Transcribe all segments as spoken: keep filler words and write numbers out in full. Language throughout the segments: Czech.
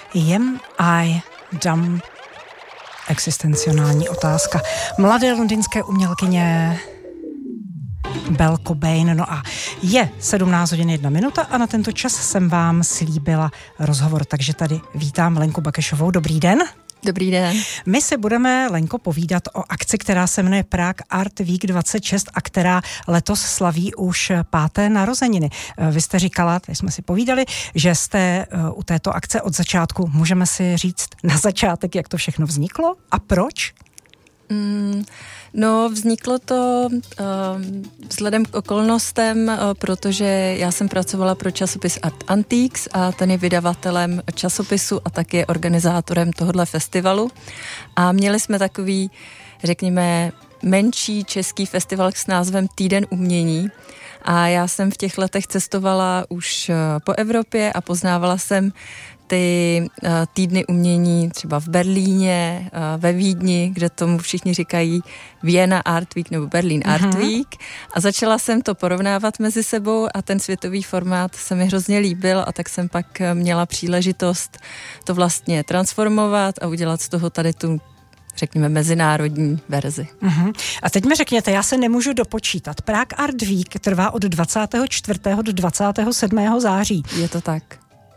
Am I dumb? Existenciální otázka mladé londýnské umělkyně Belle Cobain. No a je sedmnáct hodin jedna minuta a na tento čas jsem vám slíbila rozhovor, takže tady vítám Lenku Bakešovou. Dobrý den. Dobrý den. My si budeme, Lenko, povídat o akci, která se jmenuje Prague Art Week dvacet šest a která letos slaví už páté narozeniny. Vy jste říkala, tady jsme si povídali, že jste u této akce od začátku, můžeme si říct na začátek, jak to všechno vzniklo a proč? Mm, no, vzniklo to uh, vzhledem k okolnostem, uh, protože já jsem pracovala pro časopis Art Antiques a ten je vydavatelem časopisu a taky organizátorem tohohle festivalu. A měli jsme takový, řekněme, menší český festival s názvem Týden umění. A já jsem v těch letech cestovala už po Evropě a poznávala jsem ty uh, týdny umění třeba v Berlíně, uh, ve Vídni, kde tomu všichni říkají Vienna Art Week nebo Berlin Art uh-huh. Week. A začala jsem to porovnávat mezi sebou a ten světový formát se mi hrozně líbil a tak jsem pak měla příležitost to vlastně transformovat a udělat z toho tady tu, řekněme, mezinárodní verzi. Uh-huh. A teď mi řekněte, já se nemůžu dopočítat. Prague Art Week trvá od dvacátého čtvrtého do dvacátého sedmého září. Je to tak.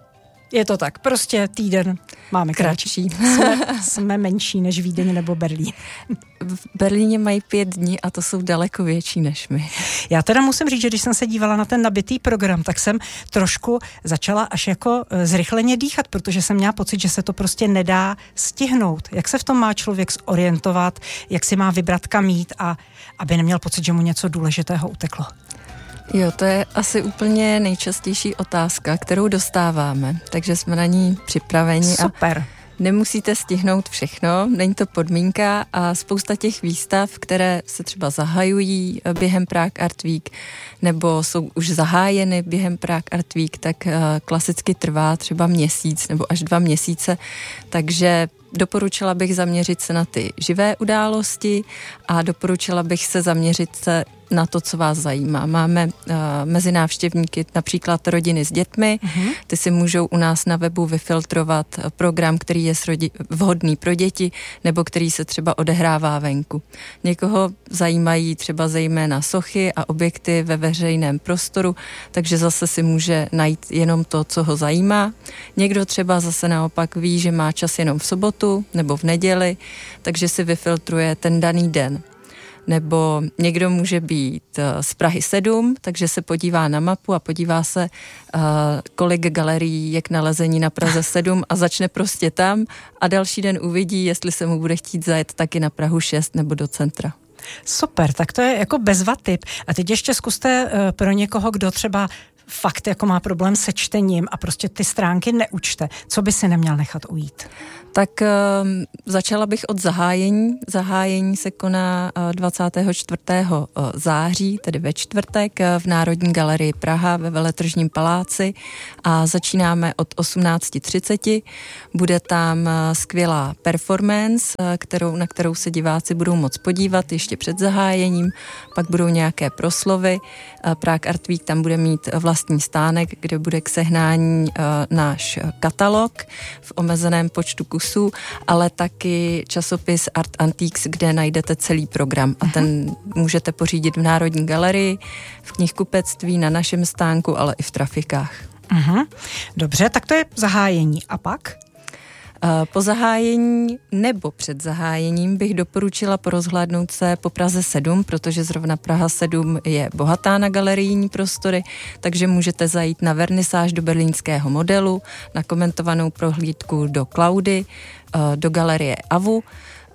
Je to tak, prostě týden máme kratší. Jsme, jsme menší než Vídeň nebo Berlín. V Berlíně mají pět dní a to jsou daleko větší než my. Já teda musím říct, že když jsem se dívala na ten nabitý program, tak jsem trošku začala až jako zrychleně dýchat, protože jsem měla pocit, že se to prostě nedá stihnout. Jak se v tom má člověk zorientovat, jak si má vybrat kam jít a aby neměl pocit, že mu něco důležitého uteklo. Jo, to je asi úplně nejčastější otázka, kterou dostáváme, takže jsme na ní připraveni. Super. A nemusíte stihnout všechno, není to podmínka a spousta těch výstav, které se třeba zahajují během Prague Art Week nebo jsou už zahájeny během Prague Art Week, tak klasicky trvá třeba měsíc nebo až dva měsíce, takže doporučila bych zaměřit se na ty živé události a doporučila bych se zaměřit se na to, co vás zajímá. Máme uh, mezi návštěvníky například rodiny s dětmi, uh-huh. ty si můžou u nás na webu vyfiltrovat program, který je srodi- vhodný pro děti nebo který se třeba odehrává venku. Někoho zajímají třeba zejména sochy a objekty ve veřejném prostoru, takže zase si může najít jenom to, co ho zajímá. Někdo třeba zase naopak ví, že má čas jenom v sobotu nebo v neděli, takže si vyfiltruje ten daný den. Nebo někdo může být z Prahy sedm, takže se podívá na mapu a podívá se, kolik galerií je k nalezení na Praze sedm a začne prostě tam a další den uvidí, jestli se mu bude chtít zajet taky na Prahu šest nebo do centra. Super, tak to je jako bezva tip. A teď ještě zkuste pro někoho, kdo třeba fakt jako má problém se čtením a prostě ty stránky neučte. Co by si neměl nechat ujít? Tak um, začala bych od zahájení. Zahájení se koná uh, dvacátého čtvrtého září, tedy ve čtvrtek, v Národní galerii Praha ve Veletržním paláci a začínáme od osmnáct třicet. Bude tam uh, skvělá performance, uh, kterou, na kterou se diváci budou moct podívat ještě před zahájením, pak budou nějaké proslovy. Uh, Prague Art Week tam bude mít vlastní stánek, kde bude k sehnání uh, náš katalog v omezeném počtu kusů, ale taky časopis Art Antiques, kde najdete celý program a ten můžete pořídit v Národní galerii, v knihkupectví, na našem stánku, ale i v trafikách. Uh-huh. Dobře, tak to je zahájení. A pak? Po zahájení nebo před zahájením bych doporučila porozhlédnout se po Praze sedm, protože zrovna Praha sedm je bohatá na galerijní prostory, takže můžete zajít na vernisáž do berlínského modelu, na komentovanou prohlídku do Klaudy, do galerie Avu,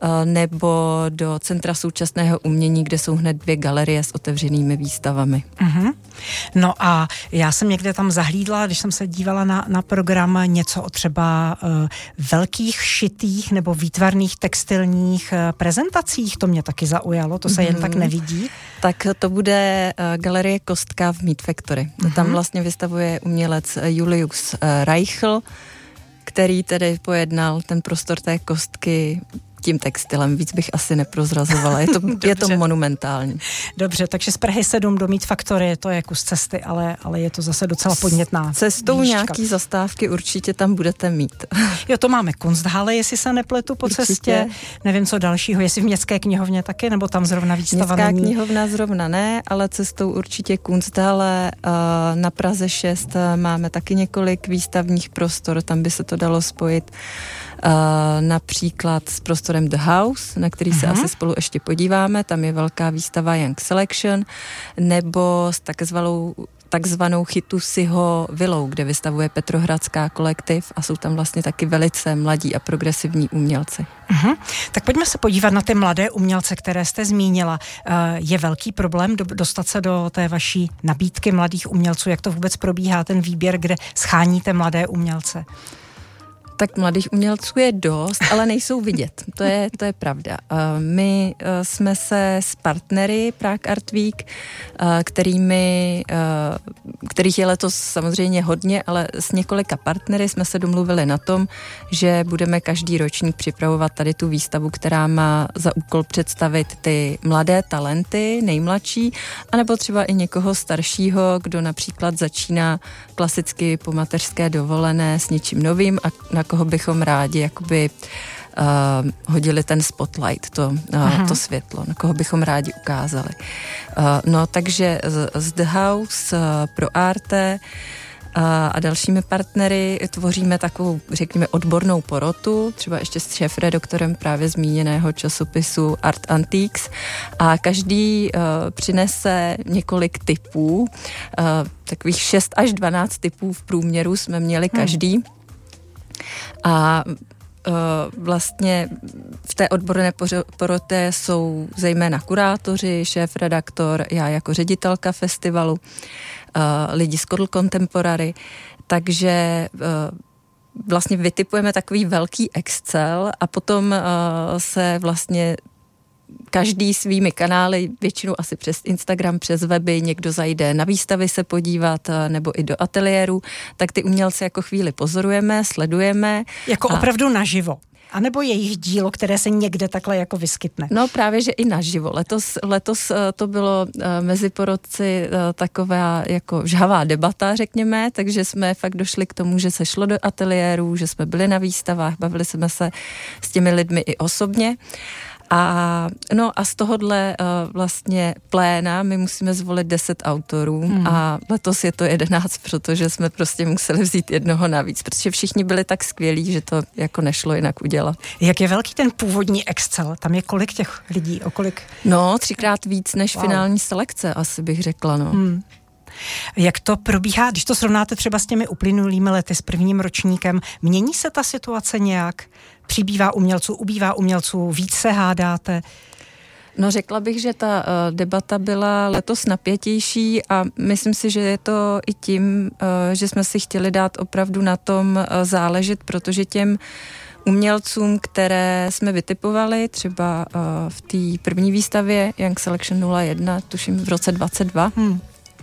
nebo do Centra současného umění, kde jsou hned dvě galerie s otevřenými výstavami. Uh-huh. No a já jsem někde tam zahlídla, když jsem se dívala na, na program, něco o třeba uh, velkých šitých nebo výtvarných textilních uh, prezentacích, to mě taky zaujalo, to se uh-huh. jen tak nevidí. Tak to bude uh, galerie Kostka v Meat Factory. Uh-huh. Tam vlastně vystavuje umělec Julius uh, Reichl, který tedy pojednal ten prostor té kostky tím textilem. Víc bych asi neprozrazovala. Je to, je to monumentální. Dobře, takže z Prahy sedm do Meat Factory, to je kus cesty, ale, ale je to zase docela podnětná cestou výška. Nějaký zastávky určitě tam budete mít. Jo, to máme Kunsthalle, jestli se nepletu po určitě. Cestě. Nevím, co dalšího, jestli v Městské knihovně taky, nebo tam zrovna výstava Městská není. knihovna zrovna ne, ale cestou určitě Kunsthalle. Na Praze šest máme taky několik výstavních prostor, tam by se to dalo spojit například s prostorem The House, na který se uh-huh. asi spolu ještě podíváme, tam je velká výstava Young Selection, nebo s takzvanou takzvanou Chytusiho vilou, kde vystavuje Petrohradská kolektiv a jsou tam vlastně taky velice mladí a progresivní umělci. Uh-huh. Tak pojďme se podívat na ty mladé umělce, které jste zmínila. Je velký problém dostat se do té vaší nabídky mladých umělců? Jak to vůbec probíhá ten výběr, kde scháníte mladé umělce? Tak mladých umělců je dost, ale nejsou vidět. To je, to je pravda. My jsme se s partnery Prague Art Week, kterými, kterých je letos samozřejmě hodně, ale s několika partnery jsme se domluvili na tom, že budeme každý ročník připravovat tady tu výstavu, která má za úkol představit ty mladé talenty, nejmladší, anebo třeba i někoho staršího, kdo například začíná klasicky po mateřské dovolené s něčím novým a na koho bychom rádi jakoby uh, hodili ten spotlight, to, uh, to světlo, na koho bychom rádi ukázali. Uh, no takže z, z The House uh, pro Arte uh, a dalšími partnery tvoříme takovou, řekněme, odbornou porotu, třeba ještě s šéfredaktorem právě zmíněného časopisu Art Antiques a každý uh, přinese několik typů, uh, takových šest až dvanáct typů v průměru jsme měli každý. Hmm. A uh, vlastně v té odborné porotě jsou zejména kurátoři, šéfredaktor, já jako ředitelka festivalu, uh, lidi z Kodl Contemporary, takže uh, vlastně vytipujeme takový velký Excel a potom uh, se vlastně každý svými kanály, většinou asi přes Instagram, přes weby, někdo zajde na výstavy se podívat nebo i do ateliéru, tak ty umělce jako chvíli pozorujeme, sledujeme. Jako a... opravdu naživo. A nebo jejich dílo, které se někde takhle jako vyskytne? No právě, že i naživo. Letos, letos to bylo mezi porodci taková jako žhavá debata, řekněme, takže jsme fakt došli k tomu, že se šlo do ateliéru, že jsme byli na výstavách, bavili jsme se s těmi lidmi i osobně. A, no a z tohohle uh, vlastně pléna my musíme zvolit deset autorů hmm. a letos je to jedenáct, protože jsme prostě museli vzít jednoho navíc, protože všichni byli tak skvělí, že to jako nešlo jinak udělat. Jak je velký ten původní Excel? Tam je kolik těch lidí? O kolik? No, třikrát víc než wow. finální selekce, asi bych řekla, no. Hmm. Jak to probíhá, když to srovnáte třeba s těmi uplynulými lety, s prvním ročníkem, mění se ta situace nějak? Přibývá umělců, ubývá umělců, víc se hádáte? No řekla bych, že ta uh, debata byla letos napětější a myslím si, že je to i tím, uh, že jsme si chtěli dát opravdu na tom uh, záležet, protože těm umělcům, které jsme vytipovali, třeba uh, v té první výstavě Young Selection nula jedna, tuším v roce dvacet dva, hmm.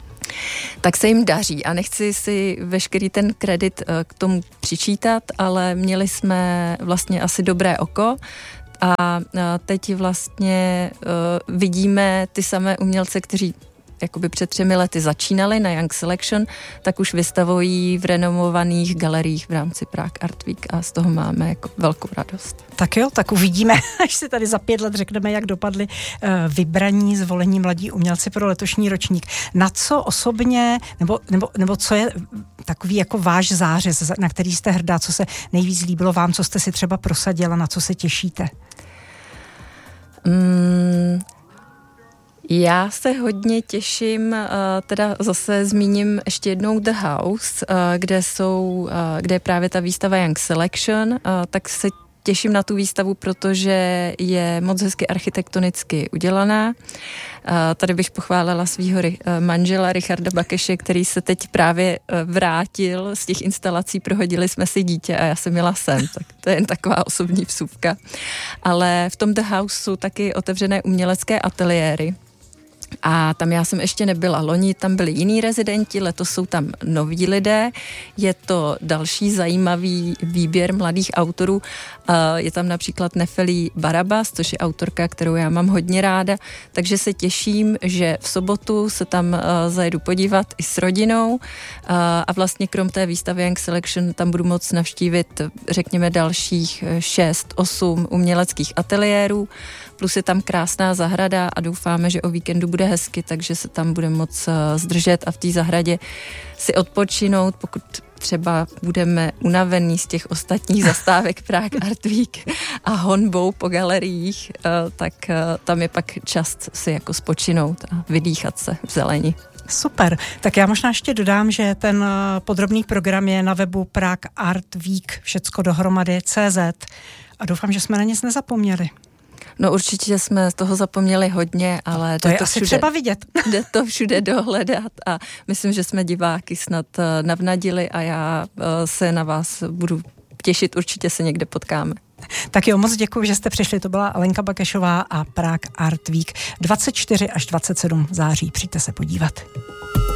tak se jim daří a nechci si veškerý ten kredit k tomu přičítat, ale měli jsme vlastně asi dobré oko a teď vlastně vidíme ty samé umělce, kteří jakoby před třemi lety začínali na Young Selection, tak už vystavují v renomovaných galeriích v rámci Prague Art Week a z toho máme jako velkou radost. Tak jo, tak uvidíme, až si tady za pět let řekneme, jak dopadli uh, vybraní, zvolení mladí umělci pro letošní ročník. Na co osobně, nebo, nebo, nebo co je takový jako váš zářez, na který jste hrdá, co se nejvíc líbilo vám, co jste si třeba prosadila, na co se těšíte? Mm, Já se hodně těším, teda zase zmíním ještě jednou The House, kde jsou, kde je právě ta výstava Young Selection, tak se těším na tu výstavu, protože je moc hezky architektonicky udělaná. Tady bych pochválila svýho manžela Richarda Bakeše, který se teď právě vrátil z těch instalací, prohodili jsme si dítě a já jsem jela sem, tak to je jen taková osobní vsuvka. Ale v tom The House jsou taky otevřené umělecké ateliéry, A tam já jsem ještě nebyla. Loni tam byli jiní rezidenti, letos jsou tam noví lidé. Je to další zajímavý výběr mladých autorů. Je tam například Nefeli Barabas, což je autorka, kterou já mám hodně ráda, takže se těším, že v sobotu se tam zajedu podívat i s rodinou a vlastně krom té výstavy Young Selection tam budu moct navštívit, řekněme, dalších šest, osm uměleckých ateliérů, plus je tam krásná zahrada a doufáme, že o víkendu bude hezky, takže se tam bude moc zdržet a v té zahradě si odpočinout, pokud třeba budeme unavený z těch ostatních zastávek Prague Art Week a honbou po galeriích, tak tam je pak čas si jako spočinout a vydýchat se v zeleni. Super. Tak já možná ještě dodám, že ten podrobný program je na webu Prague Art Week, všecko dohromady C Z a doufám, že jsme na nic nezapomněli. No určitě jsme z toho zapomněli hodně, ale to je to asi všude, třeba vidět. Jde to všude dohledat a myslím, že jsme diváky snad navnadili a já se na vás budu těšit, určitě se někde potkáme. Tak jo, moc děkuji, že jste přišli, to byla Lenka Bakešová a Prague Art Week dvacet čtyři až dvacet sedm září, přijďte se podívat.